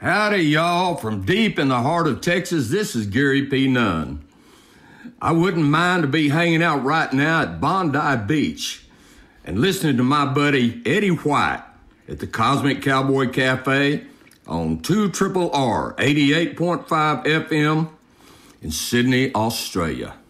Howdy, y'all. From deep in the heart of Texas, this is Gary P. Nunn. I wouldn't mind to be hanging out right now at Bondi Beach and listening to my buddy Eddie White at the Cosmic Cowboy Cafe on 2RRR 88.5 FM in Sydney, Australia.